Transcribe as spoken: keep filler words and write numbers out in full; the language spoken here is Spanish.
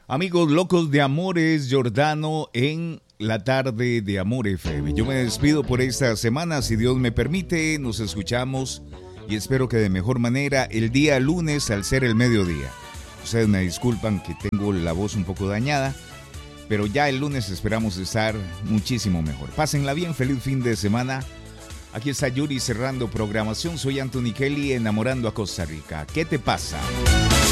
Amigos locos de Amores Giordano en la tarde de Amor F M. Yo me despido por esta semana, si Dios me permite, nos escuchamos y espero que de mejor manera el día lunes al ser el mediodía. Ustedes me disculpan que tengo la voz un poco dañada, pero ya el lunes esperamos estar muchísimo mejor. Pásenla bien, feliz fin de semana. Aquí está Yuri cerrando programación. Soy Anthony Kelly, enamorando a Costa Rica. ¿Qué te pasa?